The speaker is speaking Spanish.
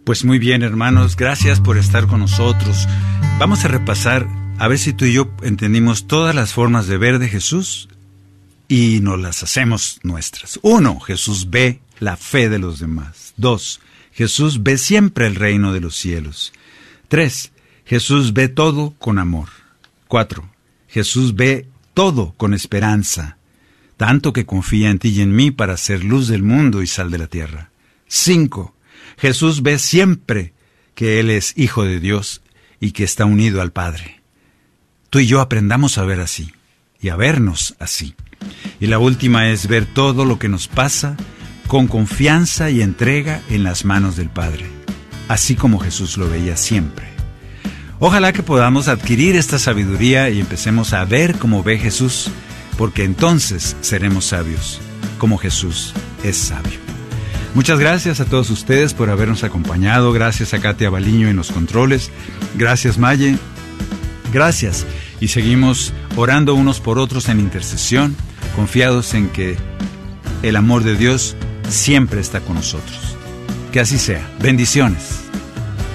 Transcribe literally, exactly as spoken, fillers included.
Pues muy bien, hermanos, gracias por estar con nosotros. Vamos a repasar, a ver si tú y yo entendimos todas las formas de ver de Jesús y nos las hacemos nuestras. Uno, Jesús ve la fe de los demás. Dos, Jesús ve siempre el reino de los cielos. Tres, Jesús ve todo con amor. Cuatro, Jesús ve todo con esperanza, tanto que confía en ti y en mí para ser luz del mundo y sal de la tierra. Cinco, Jesús ve siempre que Él es Hijo de Dios y que está unido al Padre. Tú y yo aprendamos a ver así y a vernos así. Y la última es ver todo lo que nos pasa con confianza y entrega en las manos del Padre, así como Jesús lo veía siempre. Ojalá que podamos adquirir esta sabiduría y empecemos a ver como ve Jesús, porque entonces seremos sabios, como Jesús es sabio. Muchas gracias a todos ustedes por habernos acompañado. Gracias a Katia Baliño en los controles. Gracias, Maye. Gracias. Y seguimos orando unos por otros en intercesión, confiados en que el amor de Dios siempre está con nosotros. Que así sea. Bendiciones.